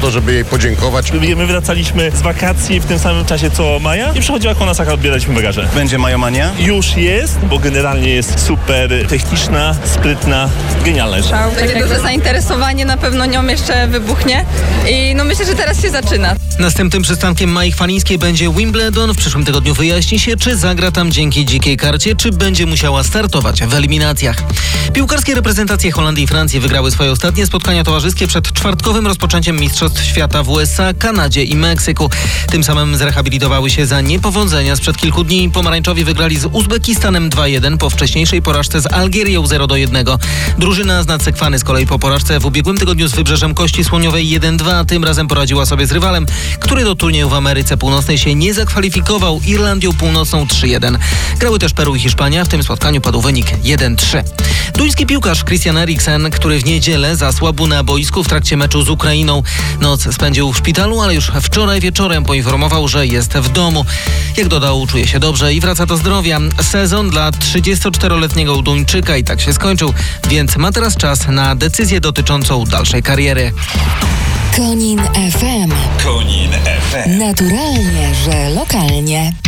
to, żeby jej podziękować. My wracaliśmy z wakacji w tym samym czasie co Maja i przychodziła Konasaka, odbieraliśmy bagaże. Będzie Majomania? Już jest, bo generalnie jest super techniczna, sprytna, genialna jest. Takie duże zainteresowanie na pewno nią jeszcze wybuchnie i myślę, że teraz się zaczyna. Następnym przystankiem Mai Chwalińskiej będzie Wimbledon. W przyszłym tygodniu wyjaśni się, czy zagra tam dzięki dzikiej karcie, czy będzie musiała startować w eliminacjach. Piłkarskie reprezentacje Holandii i Francji wygrały swoje ostatnie spotkania towarzyskie przed czwartkowym rozpoczęciem Mistrzostw Świata w USA, Kanadzie i Meksyku. Tym samym zrehabilitowały się za niepowodzenia sprzed kilku dni. Pomarańczowi wygrali z Uzbekistanem 2-1 po wcześniejszej porażce z Algierią 0-1. Drużyna z Nadsekwany z kolei po porażce w ubiegłym tygodniu z Wybrzeżem Kości Słoniowej 1-2. Tym razem poradziła sobie z rywalem, który do turnieju w Ameryce Północnej się nie zakwalifikował, Irlandią Północną 3-1. Grały też Peru i Hiszpania. W tym spotkaniu padł wynik 1-3. Duński piłkarz Christian Eriksen, który w niedzielę zasłabł na boisku w trakcie meczu z Ukrainą. Noc spędził w szpitalu, ale już wczoraj wieczorem poinformował, że jest w domu. Jak dodał, czuje się dobrze i wraca do zdrowia. Sezon dla 34-letniego Duńczyka i tak się skończył, więc ma teraz czas na decyzję dotyczącą dalszej kariery. Konin FM. Konin FM. Naturalnie, że lokalnie.